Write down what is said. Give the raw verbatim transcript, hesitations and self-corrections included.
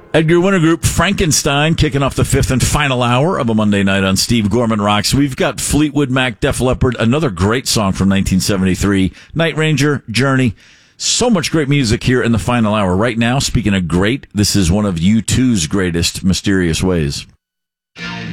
Edgar Winter Group, Frankenstein, kicking off the fifth and final hour of a Monday night on Steve Gorman Rocks. We've got Fleetwood Mac, Def Leppard, another great song from nineteen seventy-three, Night Ranger, Journey. So much great music here in the final hour. Right now, speaking of great, this is one of U two's greatest, Mysterious Ways.